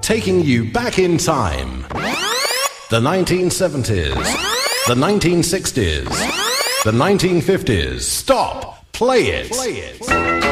taking you back in time. The 1970s, the 1960s, the 1950s. Stop! Play it!